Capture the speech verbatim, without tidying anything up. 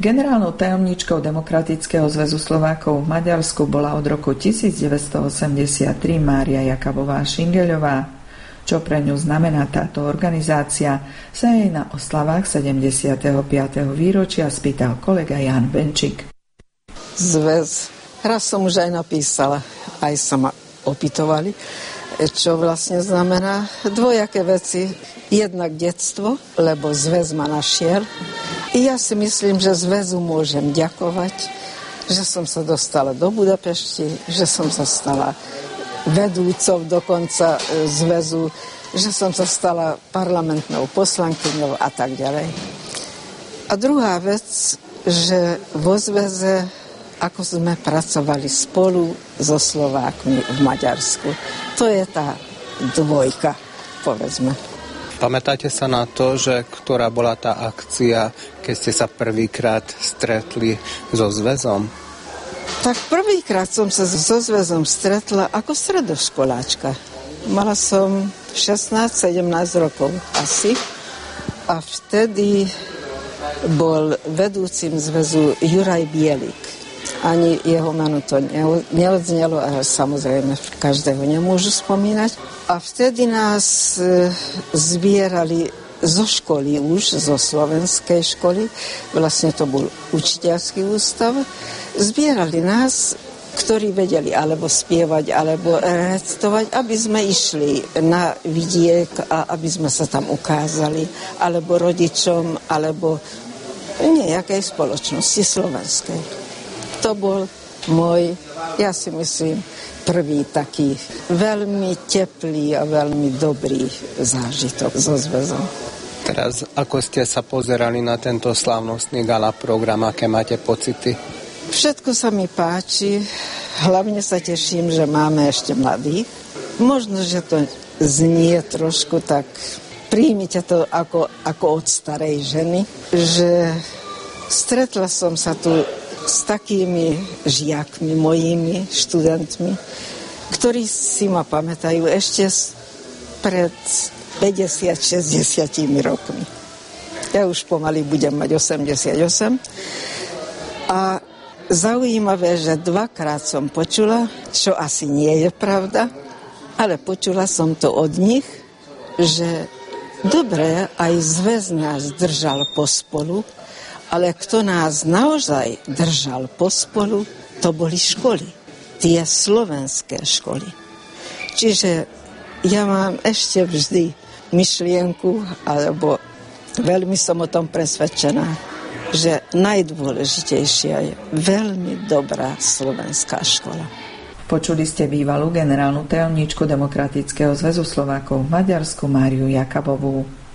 Generálnou tajomníčkou Demokratického zväzu Slovákov v Maďarsku bola od roku devätnásťstoosemdesiattri Mária Jakabová-Šingeľová. Čo pre ňu znamená táto organizácia, sa jej na oslavách sedemdesiateho piateho výročia spýtal kolega Ján Benčík. Zväz. Raz som už aj napísala, aj sa ma opýtovali, čo vlastne znamená dvojaké veci. Jednak detstvo, lebo zväz ma našiel. I ja si myslím, že zväzu môžem ďakovať, že som sa dostala do Budapešti, že som sa stala vedúcou dokonca zväzu, že som sa stala parlamentnou poslankyňou a tak ďalej. A druhá vec, že vo zväze, ako sme pracovali spolu so Slovákmi v Maďarsku, to je tá dvojka, povedzme. Pamätáte sa na to, že ktorá bola tá akcia, keď ste sa prvýkrát stretli so zväzom? Tak prvýkrát som sa so zväzom stretla ako stredoškoláčka. Mala som šestnásť sedemnásť rokov asi a vtedy bol vedúcim zväzu Juraj Bielik. Ani jeho meno to neodznelo, ale samozrejme každého nemôžu spomínať. A vtedy nás zbierali zo školy už, zo slovenskej školy, vlastne to bol učiteľský ústav, zbierali nás, ktorí vedeli alebo spievať, alebo recitovať, aby sme išli na vidiek a aby sme sa tam ukázali, alebo rodičom, alebo nejakej spoločnosti slovenskej. To bol môj, ja si myslím, prvý taký veľmi teplý a veľmi dobrý zážitok so zväzom. Teraz, ako ste sa pozerali na tento slávnostný gala program, aké máte pocity? Všetko sa mi páči, hlavne sa teším, že máme ešte mladých. Možno, že to znie trošku tak, príjmite to ako, ako od starej ženy, že stretla som sa tu s takými žiakmi, mojimi študentmi, ktorí si ma pamätajú ešte pred päťdesiat šesťdesiat rokmi. Ja už pomaly budem mať osemdesiatosem. A zaujímavé, že dvakrát som počula, čo asi nie je pravda, ale počula som to od nich, že dobre, aj zväz nás držal pospolu, ale kto nás naozaj držal pospolu, to boli školy. Tie slovenské školy. Čiže ja mám ešte vždy myšlienku, alebo veľmi som o tom presvedčená, že najdôležitejšia je veľmi dobrá slovenská škola. Počuli ste bývalú generálnu tajomníčku Demokratického zväzu Slovákov v Maďarsku Máriu Jakabovú.